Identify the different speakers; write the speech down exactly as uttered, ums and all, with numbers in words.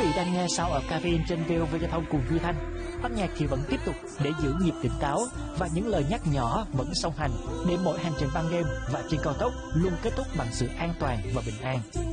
Speaker 1: đang nghe Sao ở Cabin trên vê o vê Giao thông cùng Duy Thanh. Âm nhạc thì vẫn tiếp tục để giữ nhịp tỉnh táo và những lời nhắc nhỏ vẫn song hành để mỗi hành trình ban đêm và trên cao tốc luôn kết thúc bằng sự an toàn và bình an.